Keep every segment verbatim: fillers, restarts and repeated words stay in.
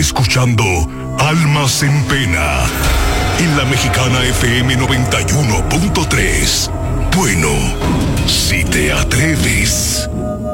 escuchando Almas en Pena en la Mexicana F M noventa y uno punto tres. Bueno, si te atreves.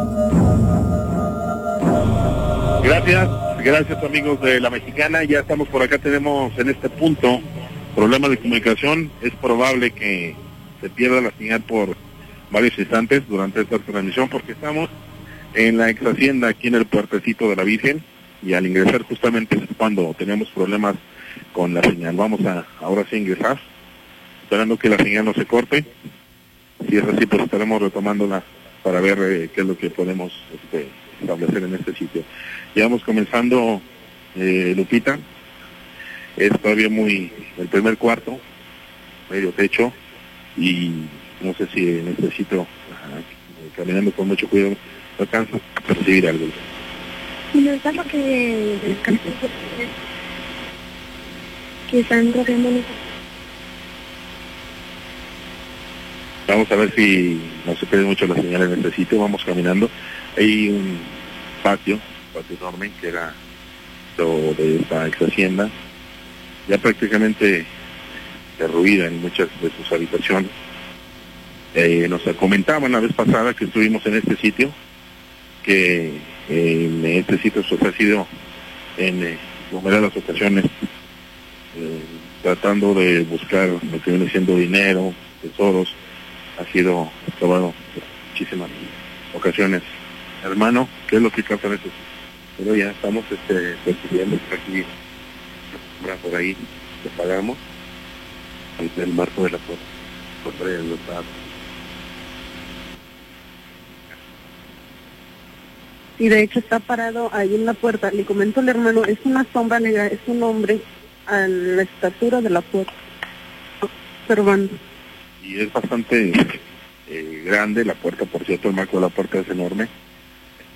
Gracias, gracias amigos de la Mexicana. Ya estamos por acá, tenemos en este punto problemas de comunicación. Es probable que se pierda la señal por varios instantes durante esta transmisión porque estamos en la ex hacienda aquí en el puertecito de la Virgen y al ingresar justamente es cuando tenemos problemas con la señal. Vamos a ahora sí ingresar, esperando que la señal no se corte. Si es así, pues estaremos retomándola para ver eh, qué es lo que podemos este, establecer en este sitio. Ya vamos comenzando, eh, Lupita. Es todavía muy el primer cuarto, medio techo, y no sé si necesito, ajá, caminando con mucho cuidado, no alcanzo a percibir algo. Y no es algo que que están rodeando. Vamos a ver si no se pierde mucho la señal en este sitio. Vamos caminando. Hay un patio, un patio enorme que era lo de esta ex hacienda, ya prácticamente derruida en muchas de sus habitaciones. Eh, nos comentaban la vez pasada que estuvimos en este sitio, que eh, en este sitio pues, ha sido en eh, numerosas ocasiones eh, tratando de buscar lo que viene siendo dinero, tesoros. Ha sido probado en muchísimas ocasiones. Hermano, ¿qué es lo que causa eso? Pero ya estamos este, persiguiendo aquí, por ahí, que pagamos, ante el marco de la puerta. Por ahí no está. Y de hecho está parado ahí en la puerta. Le comento al hermano, es una sombra negra, es un hombre a la estatura de la puerta, observando. Y es bastante eh, grande la puerta, por cierto, el marco de la puerta es enorme.